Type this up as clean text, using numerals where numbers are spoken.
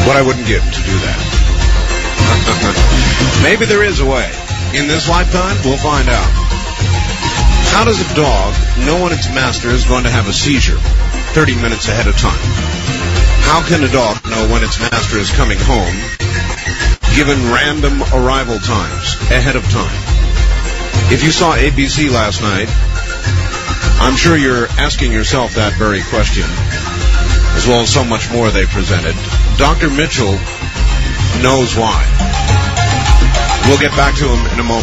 what I wouldn't give to do that. Maybe there is a way. In this lifetime, we'll find out. How does a dog know when its master is going to have a seizure 30 minutes ahead of time? How can a dog know when its master is coming home, given random arrival times ahead of time? If you saw ABC last night, I'm sure you're asking yourself that very question, as well as so much more they presented. Dr. Mitchell knows why. We'll get back to him in a moment.